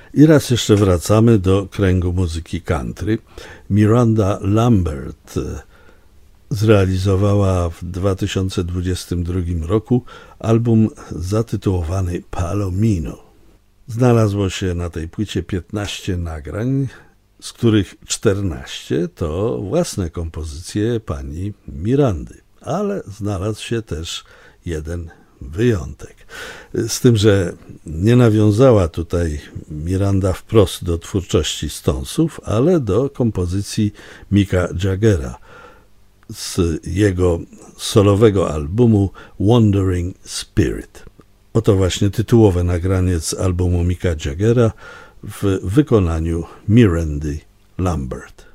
I raz jeszcze wracamy do kręgu muzyki country. Miranda Lambert zrealizowała w 2022 roku album zatytułowany Palomino. Znalazło się na tej płycie 15 nagrań, z których 14 to własne kompozycje pani Mirandy, ale znalazł się też jeden wyjątek. Z tym, że nie nawiązała tutaj Miranda wprost do twórczości Stonesów, ale do kompozycji Micka Jaggera z jego solowego albumu Wandering Spirit. Oto właśnie tytułowe nagranie z albumu Micka Jaggera w wykonaniu Mirandy Lambert.